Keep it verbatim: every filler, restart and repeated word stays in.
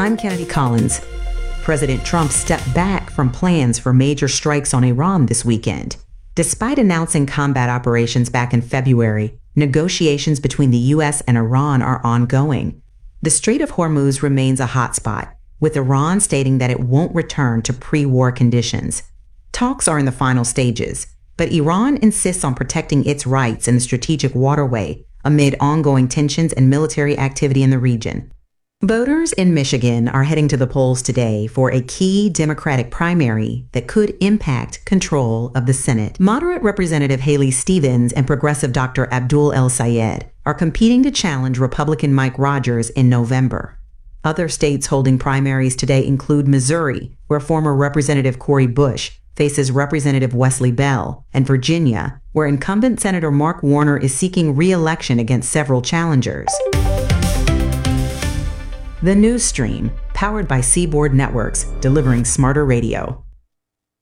I'm Kennedy Collins. President Trump stepped back from plans for major strikes on Iran this weekend. Despite announcing combat operations back in February, negotiations between the U S and Iran are ongoing. The Strait of Hormuz remains a hotspot, with Iran stating that it won't return to pre-war conditions. Talks are in the final stages, but Iran insists on protecting its rights in the strategic waterway amid ongoing tensions and military activity in the region. Voters in Michigan are heading to the polls today for a key Democratic primary that could impact control of the Senate. Moderate Representative Haley Stevens and progressive Doctor Abdul El-Sayed are competing to challenge Republican Mike Rogers in November. Other states holding primaries today include Missouri, where former Representative Cori Bush faces Representative Wesley Bell, and Virginia, where incumbent Senator Mark Warner is seeking re-election against several challengers. The News Stream, powered by Seaboard Networks, delivering smarter radio.